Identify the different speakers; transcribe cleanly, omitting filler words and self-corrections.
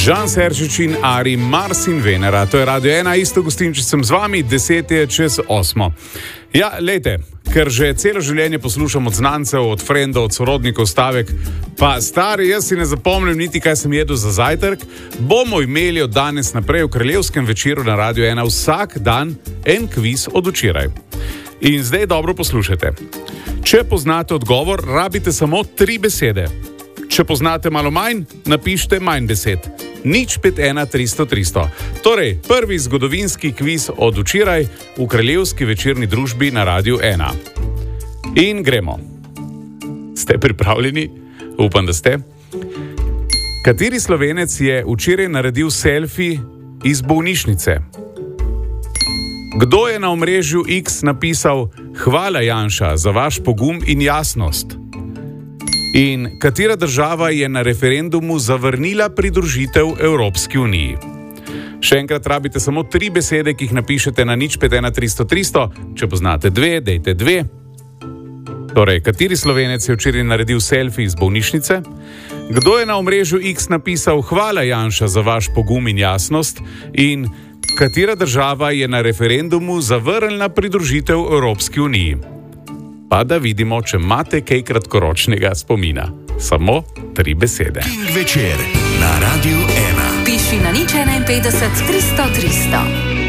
Speaker 1: Žan Seržič in Ari, Mars in Venera. To je Radio 1, isto gostinčič sem z vami, 7:10. Ja, lejte, ker že celo življenje poslušam od znancev, od frendov, od sorodnikov stavek, pa stari, jaz si ne zapomnim niti, kaj sem jedel za zajtrk, bomo imeli od danes naprej v Kraljevskem večeru na Radio 1 vsak dan en kviz od včeraj. In zdaj dobro poslušajte. Če poznate odgovor, rabite samo 3 besede. Če poznate malo manj, napišite manj besed. 051 300 300. Torej, prvi zgodovinski kviz od včeraj v Kraljevski večerni družbi na Radiu 1. In gremo. Ste pripravljeni? Upam, da ste. Kateri Slovenec je včeraj naredil selfie iz bolnišnice? Kdo je na omrežju X napisal: "Hvala Janša za vaš pogum in jasnost"? In katera država je na referendumu zavrnila pridružitev Evropski uniji? Še enkrat rabite samo 3 besede, ki jih napišete na 051 300 300. Če poznate 2, dejte 2. Torej, kateri Slovenec je včeraj naredil selfie iz bolnišnice? Kdo je na omrežju X napisal: "Hvala Janša za vaš pogum in jasnost"? In katera država je na referendumu zavrnila pridružitev Evropski uniji? Pa da vidimo, če imate kaj kratkoročnega spomina. Samo 3 besede.
Speaker 2: Večer na Radiu 1.
Speaker 3: Piši na 051 300 300.